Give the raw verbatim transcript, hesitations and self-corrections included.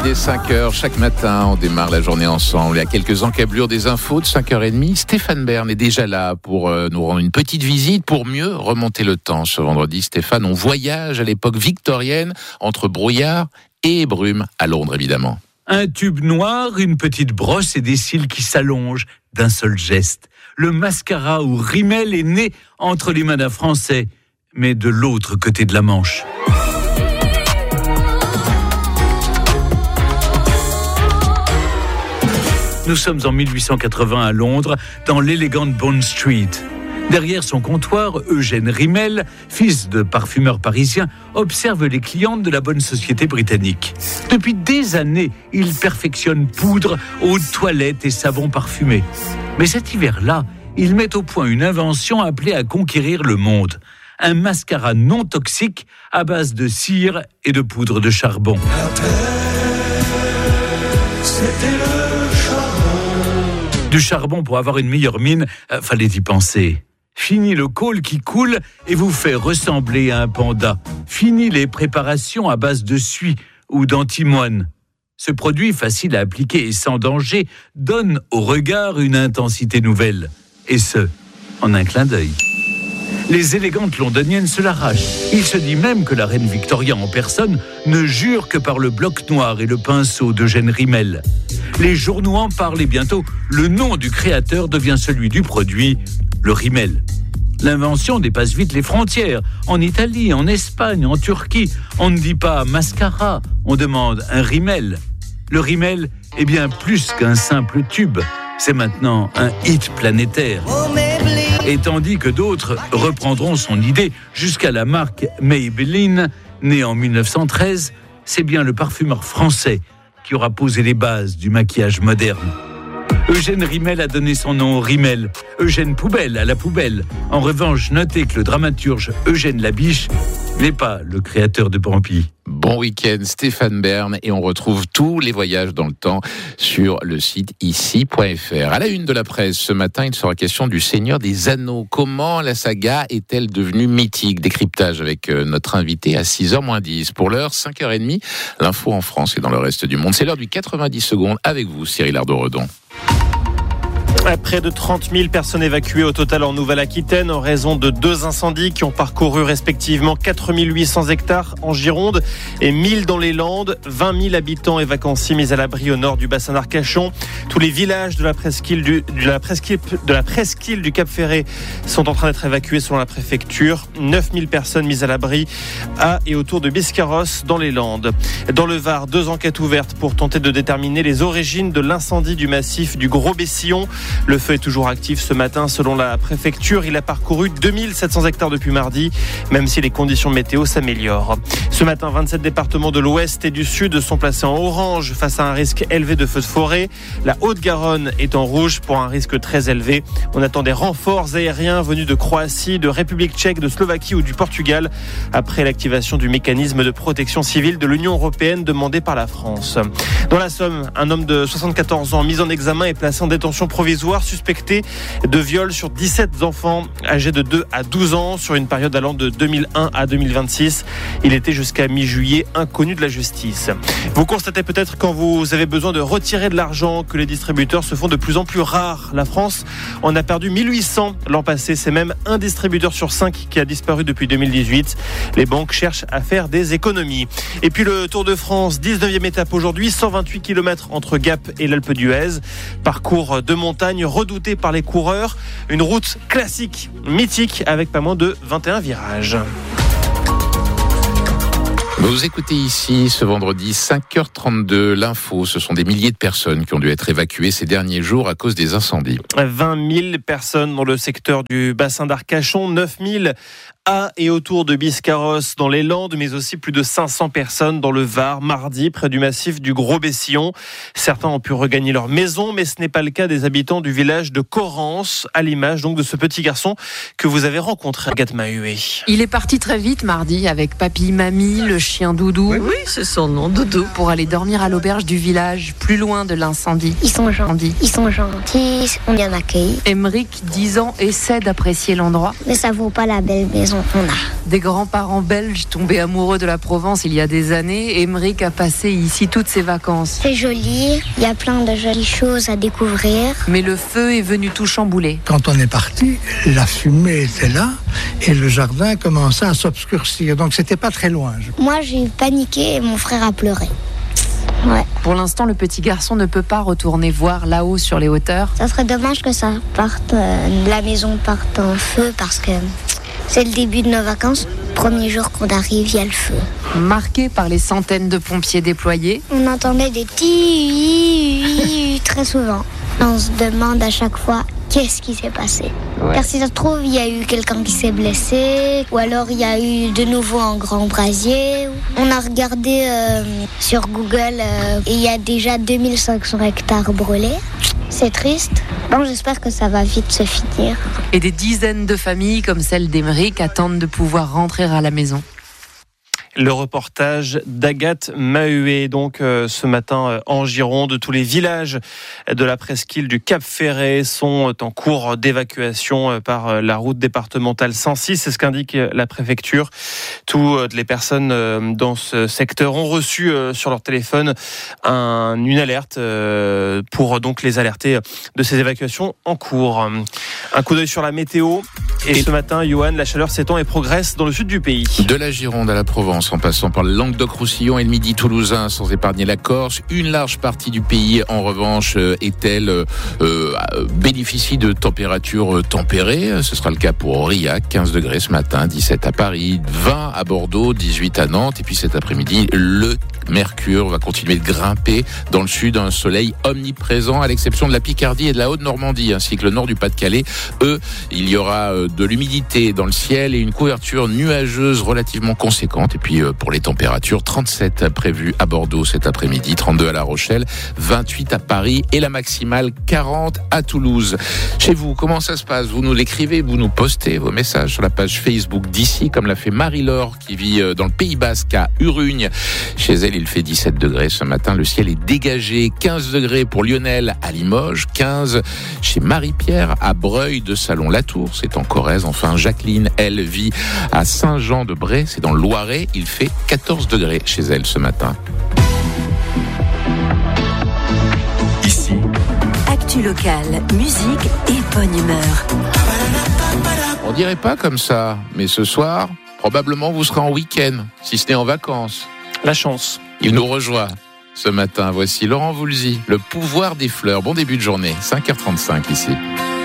il est cinq heures. Chaque matin, on démarre la journée ensemble. Il y a quelques encablures des infos de cinq heures trente. Stéphane Bern est déjà là pour euh, nous rendre une petite visite, pour mieux remonter le temps. Ce vendredi, Stéphane, on voyage à l'époque victorienne entre brouillard et brume à Londres, évidemment. Un tube noir, une petite brosse et des cils qui s'allongent d'un seul geste. Le mascara ou rimel est né entre les mains d'un Français, mais de l'autre côté de la Manche. Nous sommes en mille huit cent quatre-vingts à Londres, dans l'élégante Bond Street. Derrière son comptoir, Eugène Rimel, fils de parfumeur parisien, observe les clientes de la bonne société britannique. Depuis des années, il perfectionne poudre, eau de toilette et savon parfumé. Mais cet hiver-là, il met au point une invention appelée à conquérir le monde. Un mascara non toxique à base de cire et de poudre de charbon. La terre, c'était le Du charbon pour avoir une meilleure mine, euh, fallait y penser. Fini le col qui coule et vous fait ressembler à un panda. Fini les préparations à base de suie ou d'antimoine. Ce produit facile à appliquer et sans danger donne au regard une intensité nouvelle. Et ce, en un clin d'œil. Les élégantes londoniennes se l'arrachent. Il se dit même que la reine Victoria en personne ne jure que par le bloc noir et le pinceau d'Eugène Rimel. Les journaux en parlent et bientôt, le nom du créateur devient celui du produit, le Rimel. L'invention dépasse vite les frontières. En Italie, en Espagne, en Turquie, on ne dit pas mascara, on demande un Rimel. Le Rimel est bien plus qu'un simple tube. C'est maintenant un hit planétaire. Et tandis que d'autres reprendront son idée jusqu'à la marque Maybelline, née en mille neuf cent treize, c'est bien le parfumeur français qui aura posé les bases du maquillage moderne. Eugène Rimel a donné son nom au Rimel, Eugène Poubelle à la poubelle. En revanche, notez que le dramaturge Eugène Labiche n'est pas le créateur de Bambi. Bon week-end, Stéphane Bern, et on retrouve tous les voyages dans le temps sur le site ici point f r. À la une de la presse ce matin, il sera question du Seigneur des Anneaux. Comment la saga est-elle devenue mythique? Décryptage avec notre invité à six heures moins dix. Pour l'heure, cinq heures trente, l'info en France et dans le reste du monde. C'est l'heure du quatre-vingt-dix secondes avec vous, Cyril Ardo-Redon. Près de trente mille personnes évacuées au total en Nouvelle-Aquitaine en raison de deux incendies qui ont parcouru respectivement quatre mille huit cents hectares en Gironde et mille dans les Landes. vingt mille habitants et vacanciers mis à l'abri au nord du bassin d'Arcachon. Tous les villages de la presqu'île du, de la presqu'île, de la presqu'île du Cap-Ferré sont en train d'être évacués selon la préfecture. neuf mille personnes mises à l'abri à et autour de Biscarrosse dans les Landes. Dans le Var, deux enquêtes ouvertes pour tenter de déterminer les origines de l'incendie du massif du Gros-Bessillon. Le feu est toujours actif ce matin selon la préfecture. Il a parcouru deux mille sept cents hectares depuis mardi, même si les conditions météo s'améliorent. Ce matin, vingt-sept départements de l'Ouest et du Sud sont placés en orange face à un risque élevé de feux de forêt. La Haute-Garonne est en rouge pour un risque très élevé. On attend des renforts aériens venus de Croatie, de République tchèque, de Slovaquie ou du Portugal après l'activation du mécanisme de protection civile de l'Union européenne demandé par la France. Dans la Somme, un homme de soixante-quatorze ans mis en examen et placé en détention provisoire suspecté de viol sur dix-sept enfants âgés de deux à douze ans sur une période allant de deux mille un à deux mille vingt-six. Il était jusqu'à mi-juillet inconnu de la justice. Vous constatez peut-être quand vous avez besoin de retirer de l'argent que les distributeurs se font de plus en plus rares. La France en a perdu mille huit cents l'an passé. C'est même un distributeur sur cinq qui a disparu depuis deux mille dix-huit. Les banques cherchent à faire des économies. Et puis le Tour de France, dix-neuvième étape aujourd'hui, cent vingt-huit kilomètres entre Gap et l'Alpe d'Huez. Parcours de montagne redouté par les coureurs. Une route classique, mythique, avec pas moins de vingt et un virages. Vous écoutez ici ce vendredi cinq heures trente-deux, l'info. Ce sont des milliers de personnes qui ont dû être évacuées ces derniers jours à cause des incendies. vingt mille personnes dans le secteur du bassin d'Arcachon, neuf mille à et autour de Biscarrosse dans les Landes, mais aussi plus de cinq cents personnes dans le Var, mardi, près du massif du Gros-Bessillon. Certains ont pu regagner leur maison, mais ce n'est pas le cas des habitants du village de Corrence, à l'image donc de ce petit garçon que vous avez rencontré, Agathe Mahué. Il est parti très vite mardi avec papy, mamie, le chien Doudou. Oui, oui, c'est son nom, Doudou. Pour aller dormir à l'auberge du village, plus loin de l'incendie. Ils sont gentils, ils sont gentils, on bien accueilli. Émeric, dix ans, essaie d'apprécier l'endroit. Mais ça vaut pas la belle maison maison qu'on a. Des grands-parents belges tombés amoureux de la Provence il y a des années, Émeric a passé ici toutes ses vacances. C'est joli, il y a plein de jolies choses à découvrir. Mais le feu est venu tout chambouler. Quand on est parti, la fumée était là et le jardin commençait à s'obscurcir. Donc c'était pas très loin. Moi j'ai paniqué et mon frère a pleuré. Ouais. Pour l'instant, le petit garçon ne peut pas retourner voir là-haut sur les hauteurs. Ça serait dommage que ça parte, euh, la maison parte en feu parce que c'est le début de nos vacances. Premier jour qu'on arrive, il y a le feu. Marqué par les centaines de pompiers déployés, on entendait des petits très souvent. On se demande à chaque fois qu'est-ce qui s'est passé. Ouais. Car si ça se trouve, il y a eu quelqu'un qui s'est blessé, ou alors il y a eu de nouveau un grand brasier. On a regardé euh, sur Google euh, et il y a déjà deux mille cinq cents hectares brûlés. C'est triste. Bon, j'espère que ça va vite se finir. Et des dizaines de familles comme celle d'Émeric attendent de pouvoir rentrer à la maison. Le reportage d'Agathe Mahué, donc euh, ce matin euh, en Gironde. Tous les villages de la presqu'île du Cap Ferret sont en cours d'évacuation euh, par euh, la route départementale cent six. C'est ce qu'indique euh, la préfecture. Toutes les personnes euh, dans ce secteur ont reçu euh, sur leur téléphone un, une alerte euh, pour donc les alerter de ces évacuations en cours. Un coup d'œil sur la météo. Et ce matin, Johan, la chaleur s'étend et progresse dans le sud du pays. De la Gironde à la Provence, en passant par le Languedoc-Roussillon et le Midi toulousain, sans épargner la Corse. Une large partie du pays, en revanche, est-elle euh, euh, bénéficie de températures tempérées. Ce sera le cas pour Aurillac, quinze degrés ce matin, dix-sept à Paris, vingt à Bordeaux, dix-huit à Nantes. Et puis cet après-midi, le mercure va continuer de grimper dans le sud, un soleil omniprésent, à l'exception de la Picardie et de la Haute-Normandie, ainsi que le nord du Pas-de-Calais. Eux, il y aura de l'humidité dans le ciel et une couverture nuageuse relativement conséquente. Et puis pour les températures, trente-sept prévues à Bordeaux cet après-midi, trente-deux à La Rochelle, vingt-huit à Paris et la maximale quarante à Toulouse. Chez vous, comment ça se passe? Vous nous l'écrivez, vous nous postez vos messages sur la page Facebook d'ici, comme l'a fait Marie-Laure qui vit dans le Pays Basque à Urugne. Chez elle, il fait dix-sept degrés ce matin, le ciel est dégagé, quinze degrés pour Lionel à Limoges, quinze chez Marie-Pierre à Breuil de Salon-Latour, c'est en Corrèze. Enfin, Jacqueline, elle, vit à Saint-Jean-de-Bray, c'est dans le Loiret, il fait quatorze degrés chez elle ce matin. Ici, actu locale, musique et bonne humeur. On dirait pas comme ça, mais ce soir, probablement vous serez en week-end, si ce n'est en vacances. La chance. Il nous rejoint ce matin. Voici Laurent Voulzy, le pouvoir des fleurs. Bon début de journée, cinq heures trente-cinq ici.